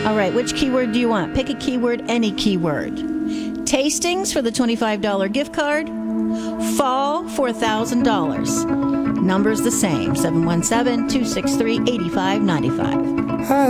All right, which keyword do you want? Pick a keyword, any keyword. Tastings for the $25 gift card. Fall for $1,000. Number's the same, 717-263-8595.